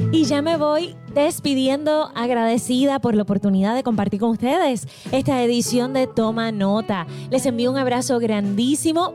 Y ya me voy despidiendo, agradecida por la oportunidad de compartir con ustedes esta edición de Toma Nota. Les envío un abrazo grandísimo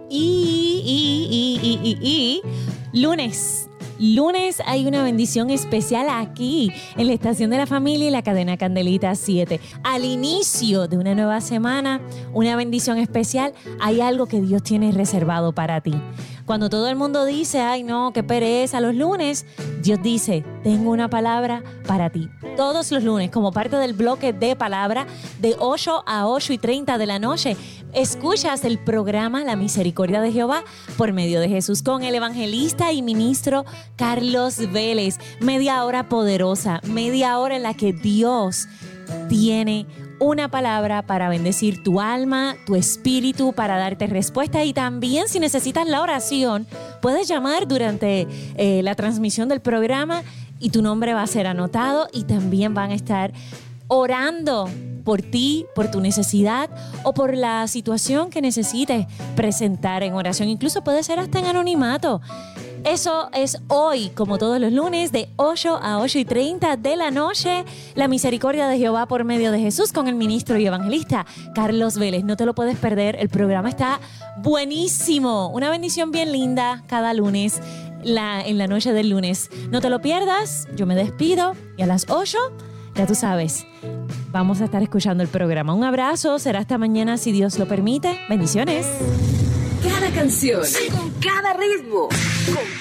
y lunes hay una bendición especial aquí en la Estación de la Familia y la cadena Candelita 7. Al inicio de una nueva semana, una bendición especial, hay algo que Dios tiene reservado para ti. Cuando todo el mundo dice, ay no, qué pereza los lunes, Dios dice, tengo una palabra para ti. Todos los lunes, como parte del bloque de palabra, de 8 a 8:30 de la noche, escuchas el programa La Misericordia de Jehová por medio de Jesús con el evangelista y ministro Carlos Vélez. Media hora poderosa, media hora en la que Dios tiene una palabra para bendecir tu alma, tu espíritu, para darte respuesta. Y también, si necesitas la oración, puedes llamar durante la transmisión del programa y tu nombre va a ser anotado y también van a estar orando por ti, por tu necesidad o por la situación que necesites presentar en oración. Incluso puede ser hasta en anonimato. Eso es hoy, como todos los lunes, de 8 a 8:30 de la noche, La Misericordia de Jehová por medio de Jesús con el ministro y evangelista Carlos Vélez. No te lo puedes perder, el programa está buenísimo. Una bendición bien linda cada lunes, en la noche del lunes. No te lo pierdas, yo me despido y a las 8, ya tú sabes, vamos a estar escuchando el programa. Un abrazo, será hasta mañana si Dios lo permite. Bendiciones. Cada canción, con cada ritmo, con